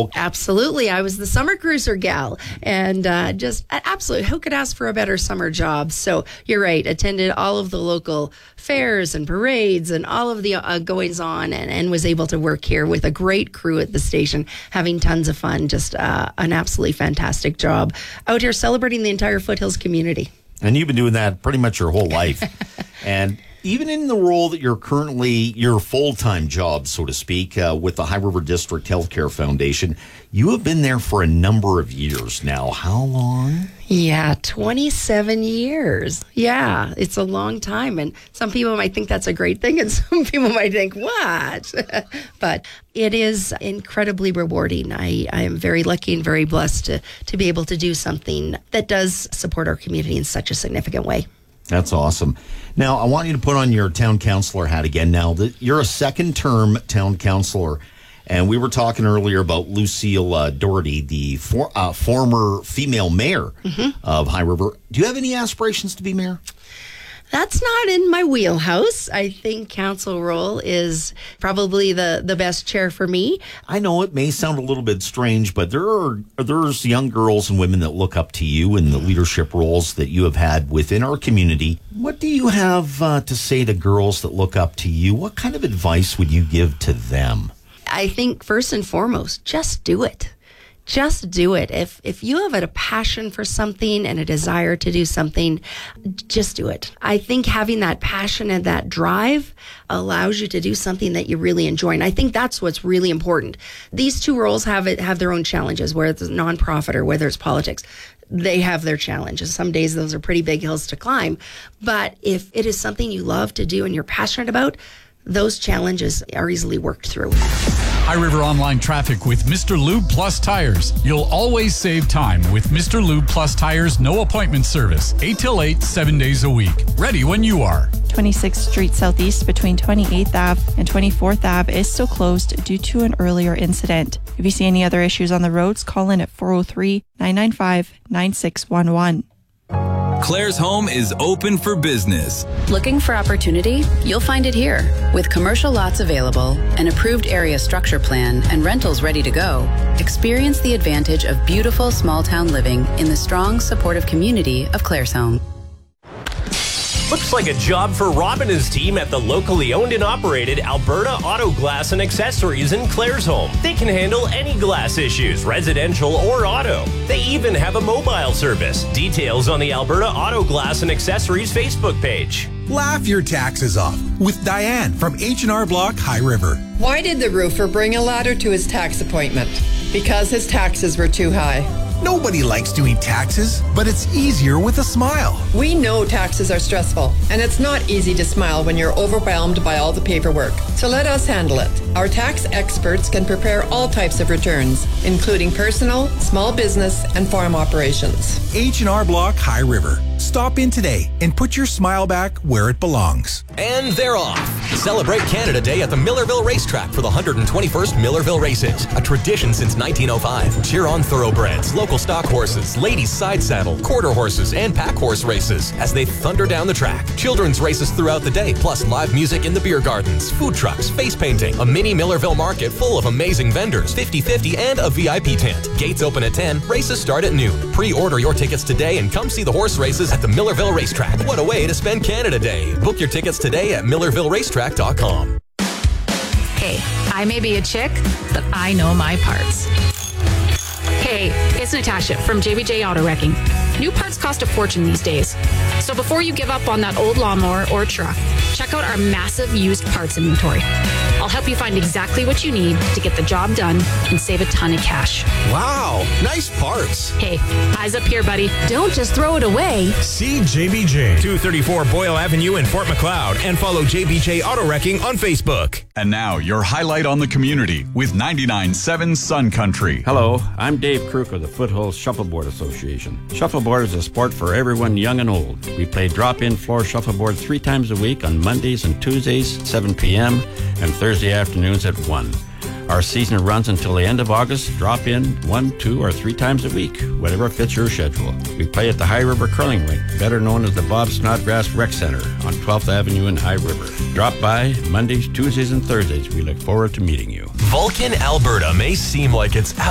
role. Absolutely. I was the summer cruiser gal, and just absolutely, who could ask for a better summer job? So you're right. Attended all of the local fairs and parades and all of the goings on, and was able to work here with a great crew at the station, having tons of fun. Just an absolutely fantastic job out here celebrating the entire Foothills community. And you've been doing that pretty much your whole life. And even in the role that you're currently, your full-time job, so to speak, with the High River District Healthcare Foundation, you have been there for a number of years now. How long? Yeah, 27 years. Yeah, it's a long time. And some people might think that's a great thing, and some people might think, what? But it is incredibly rewarding. I am very lucky and very blessed to be able to do something that does support our community in such a significant way. That's awesome. Now, I want you to put on your town councilor hat again. Now, you're a second-term town councilor, and we were talking earlier about Lucille Doherty, the former female mayor of High River. Do you have any aspirations to be mayor? That's not in my wheelhouse. I think council role is probably the best chair for me. I know it may sound a little bit strange, but there's young girls and women that look up to you in the leadership roles that you have had within our community. What do you have to say to girls that look up to you? What kind of advice would you give to them? I think first and foremost, just do it. Just do it. If you have a passion for something and a desire to do something, just do it. I think having that passion and that drive allows you to do something that you really enjoy. And I think that's what's really important. These two roles have their own challenges, whether it's a nonprofit or whether it's politics. They have their challenges. Some days those are pretty big hills to climb. But if it is something you love to do and you're passionate about, those challenges are easily worked through. High River Online traffic with Mr. Lube Plus Tires. You'll always save time with Mr. Lube Plus Tires no appointment service. 8 till 8, 7 days a week. Ready when you are. 26th Street Southeast between 28th Ave and 24th Ave is still closed due to an earlier incident. If you see any other issues on the roads, call in at 403-995-9611. Claire's Home is open for business. Looking for opportunity? You'll find it here. With commercial lots available, an approved area structure plan, and rentals ready to go, experience the advantage of beautiful small town living in the strong, supportive community of Claire's Home. Looks like a job for Rob and his team at the locally owned and operated Alberta Auto Glass and Accessories in Clairsholm. They can handle any glass issues, residential or auto. They even have a mobile service. Details on the Alberta Auto Glass and Accessories Facebook page. Laugh your taxes off with Diane from H&R Block High River. Why did the roofer bring a ladder to his tax appointment? Because his taxes were too high. Nobody likes doing taxes, but it's easier with a smile. We know taxes are stressful, and it's not easy to smile when you're overwhelmed by all the paperwork. So let us handle it. Our tax experts can prepare all types of returns, including personal, small business, and farm operations. H&R Block High River. Stop in today and put your smile back where it belongs. And they're off. Celebrate Canada Day at the Millerville Racetrack for the 121st Millerville Races. A tradition since 1905. Cheer on thoroughbreds, local stock horses, ladies side saddle, quarter horses, and pack horse races as they thunder down the track. Children's races throughout the day, plus live music in the beer gardens, food trucks, face painting, a mini Millerville market full of amazing vendors, 50/50, and a VIP tent. Gates open at 10, races start at noon. Pre-order your tickets today and come see the horse races at the Millerville Racetrack. What a way to spend Canada Day. Book your tickets today at millervilleracetrack.com. Hey, I may be a chick, but I know my parts. Hey, it's Natasha from JBJ Auto Wrecking. New parts cost a fortune these days. So before you give up on that old lawnmower or truck, check out our massive used parts inventory. I'll help you find exactly what you need to get the job done and save a ton of cash. Wow, nice parts. Hey, eyes up here, buddy. Don't just throw it away. See JBJ, 234 Boyle Avenue in Fort Macleod, and follow JBJ Auto Wrecking on Facebook. And now, your highlight on the community with 99.7 Sun Country. Hello, I'm Dave Kruk of the Foothills Shuffleboard Association. Shuffleboard is a sport for everyone young and old. We play drop-in floor shuffleboard 3 times a week on Mondays and Tuesdays, 7 p.m., and Thursday afternoons at 1. Our season runs until the end of August. Drop in 1, 2, or 3 times a week, whatever fits your schedule. We play at the High River Curling Rink, better known as the Bob Snodgrass Rec Center on 12th Avenue in High River. Drop by Mondays, Tuesdays, and Thursdays. We look forward to meeting you. Vulcan, Alberta may seem like it's